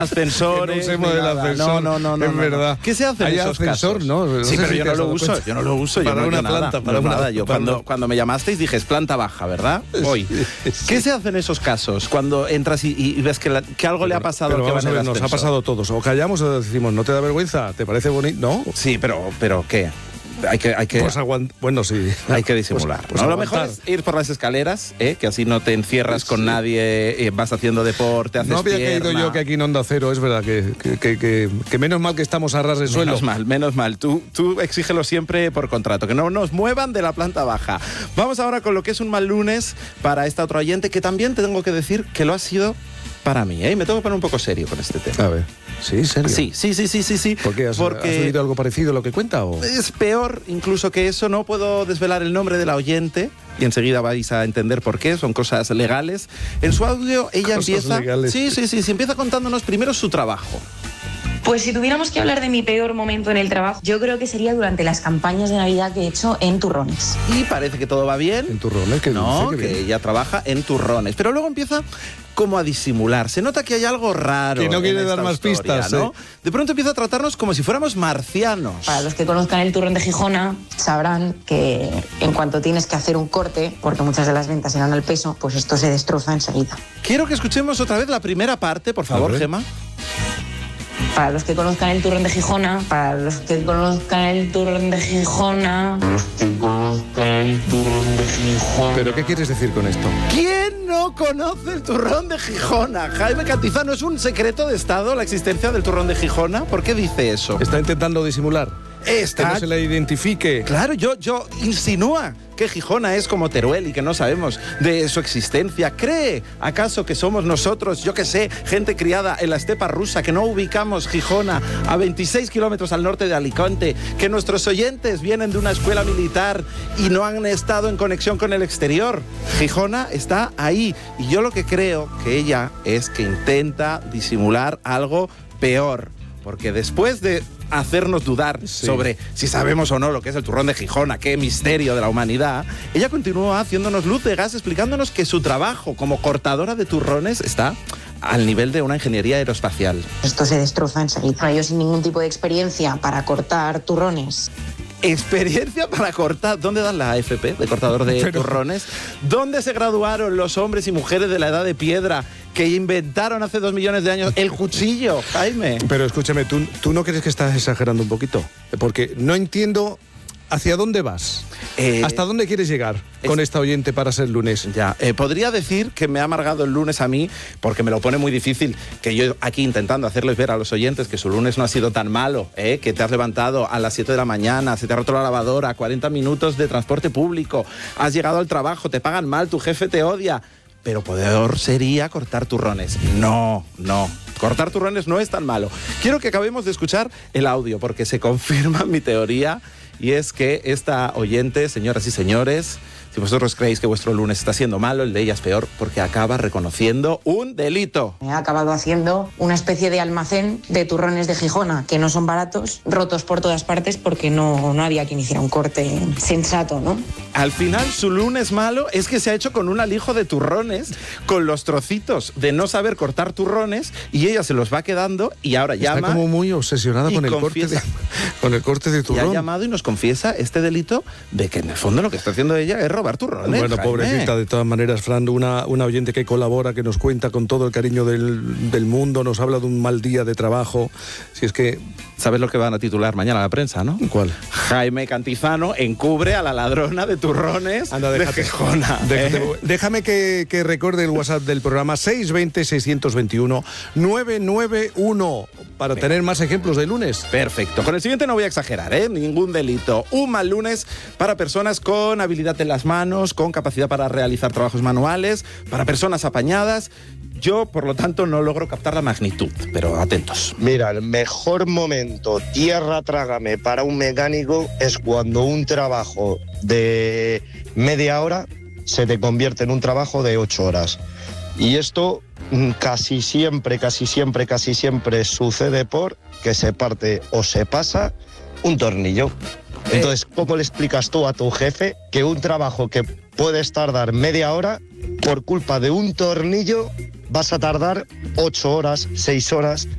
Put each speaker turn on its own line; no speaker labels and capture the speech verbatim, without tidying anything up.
ascensores.
Que no usemos el ascensor.
No, no, no, no.
Es
no,
verdad.
No. ¿Qué se hace en
Hay
esos
ascensor,
casos?
¿no? no
sí,
sé
pero
si
yo
te
no
has
lo
dado
uso.
cuenta.
Yo no lo uso.
Para
yo no
una
digo nada,
planta, para
no
una-
nada. Yo
para
cuando,
una-
cuando me llamasteis dije, es planta baja, ¿verdad? Hoy.
Sí.
¿Qué se hace en esos casos? Cuando entras y, y ves que, la- que algo le ha pasado
Pero
al que va
vamos
en
a
el
ver, nos ha
ascensor?
pasado a todos. O callamos o decimos, ¿no te da vergüenza? ¿Te parece bonito? No.
Sí, pero, pero ¿qué? Hay que, hay que,
Pues aguant... Bueno, sí.
hay que disimular.
Pues- pues
¿no? Lo
aguantar.
mejor es ir por las escaleras, ¿eh? Que así no te encierras con
Sí.
nadie, eh, vas haciendo deporte, haces
No había
pierna.
caído yo que aquí en Onda Cero, es verdad, que, que, que, que- que menos mal que estamos a ras de suelo.
Menos mal, menos mal. Tú, tú exígelo siempre por contrato, que no nos muevan de la planta baja. Vamos ahora con lo que es un mal lunes para esta otra oyente, que también te tengo que decir que lo ha sido para mí, ¿eh? Me tengo que poner un poco serio con este tema.
A ver, ¿sí? ¿Serio?
Sí, sí, sí, sí, sí, sí.
¿Por qué? ¿Has,
Porque
¿Has oído algo parecido a lo que cuenta? O?
es peor incluso que eso. No puedo desvelar el nombre de la oyente y enseguida vais a entender por qué. Son cosas legales. En su audio ella
Cosas
empieza...
legales.
Sí, sí, sí, sí. Empieza contándonos primero su trabajo.
Pues si tuviéramos que hablar de mi peor momento en el trabajo, yo creo que sería durante las campañas de Navidad que he hecho en turrones.
Y parece que todo va bien.
En turrones, que
No,
dice
que
bien.
ella trabaja en turrones. Pero luego empieza como a disimular. Se nota que hay algo raro.
Que no quiere
en esta
dar más
historia,
pistas,
¿no?
¿eh?
De pronto empieza a tratarnos como si fuéramos marcianos.
Para los que conozcan el turrón de Gijona, sabrán que en cuanto tienes que hacer un corte, porque muchas de las ventas eran al peso, pues esto se destroza enseguida.
Quiero que escuchemos otra vez la primera parte, por favor,
A ver.
Gemma.
Para los que conozcan el turrón de Gijona, para los que conozcan el turrón de Gijona...
¿Pero qué quieres decir con esto?
¿Quién no conoce el turrón de Gijona? Jaime Cantizano, ¿es un secreto de Estado la existencia del turrón de Gijona? ¿Por qué dice eso?
Está intentando disimular. Que
Está...
no se le identifique.
Claro, yo, yo insinúa que Gijona es como Teruel y que no sabemos de su existencia. ¿Cree acaso que somos nosotros, yo que sé, gente criada en la estepa rusa, que no ubicamos Gijona a veintiséis kilómetros al norte de Alicante, que nuestros oyentes vienen de una escuela militar y no han estado en conexión con el exterior? Gijona está ahí y yo lo que creo que ella es que intenta disimular algo peor. Porque después de hacernos dudar
Sí.
sobre si sabemos o no lo que es el turrón de Gijona, qué misterio de la humanidad, ella continúa haciéndonos luz de gas, explicándonos que su trabajo como cortadora de turrones está al nivel de una ingeniería aeroespacial.
Esto se destroza enseguida. Yo sin ningún tipo de experiencia para cortar turrones.
Experiencia para cortar. ¿Dónde dan la A F P de cortador de
Pero-
turrones? ¿Dónde se graduaron los hombres y mujeres de la edad de piedra que inventaron hace dos millones de años el cuchillo, Jaime?
Pero escúchame, ¿tú, ¿tú no crees que estás exagerando un poquito? Porque no entiendo hacia dónde vas.
Eh,
¿Hasta dónde quieres llegar con
es-
esta oyente para ser lunes?
Ya, eh, podría decir que me ha amargado el lunes a mí, porque me lo pone muy difícil, que yo aquí intentando hacerles ver a los oyentes que su lunes no ha sido tan malo, ¿eh? Que te has levantado a las siete de la mañana, se te ha roto la lavadora, cuarenta minutos de transporte público, has llegado al trabajo, te pagan mal, tu jefe te odia, pero peor sería cortar turrones. No, no. Cortar turrones no es tan malo. Quiero que acabemos de escuchar el audio, porque se confirma mi teoría, y es que esta oyente, señoras y señores, si vosotros creéis que vuestro lunes está siendo malo, el de ella es peor, porque acaba reconociendo un delito.
Me ha acabado haciendo una especie de almacén de turrones de Gijona, que no son baratos, rotos por todas partes porque no, no había quien hiciera un corte sensato, ¿no?
Al final, su lunes malo es que se ha hecho con un alijo de turrones, con los trocitos de no saber cortar turrones, y ella se los va quedando y ahora
Está
llama
como muy obsesionada
y
con el, corte de,
confiesa.
con el corte de
y ha
turrón.
llamado y nos confiesa este delito de que en el fondo lo que está haciendo ella es robar turrones.
Bueno,
Jaime.
pobrecita, de todas maneras, Fran, una, una oyente que colabora, que nos cuenta con todo el cariño del, del mundo, nos habla de un mal día de trabajo. Si es que...
¿Sabes lo que van a titular mañana la prensa, no?
¿Cuál?
Jaime Cantizano encubre a la ladrona de turrones
Anda,
de
déjate.
Gijona.
Déjate,
¿eh?
Déjame que, que recuerde el WhatsApp del programa seis dos cero, seis dos uno, nueve nueve uno para tener más ejemplos de lunes.
Perfecto. Con el siguiente no voy a exagerar, ¿eh? Ningún delito. Un mal lunes para personas con habilidad en las manos, con capacidad para realizar trabajos manuales, para personas apañadas. Yo, por lo tanto, no logro captar la magnitud, pero atentos.
Mira, el mejor momento, tierra trágame, para un mecánico es cuando un trabajo de media hora se te convierte en un trabajo de ocho horas. Y esto mm, casi siempre, casi siempre, casi siempre sucede por que se parte o se pasa un tornillo. Entonces, ¿cómo le explicas tú a tu jefe que un trabajo que puedes tardar media hora, por culpa de un tornillo, vas a tardar ocho horas, seis horas?